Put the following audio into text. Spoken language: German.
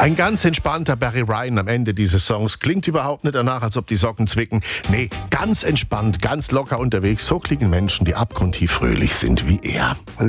Ein ganz entspannter Barry Ryan am Ende dieses Songs. Klingt überhaupt nicht danach, als ob die Socken zwicken. Nee, ganz entspannt, ganz locker unterwegs. So klingen Menschen, die abgrundtief fröhlich sind wie er.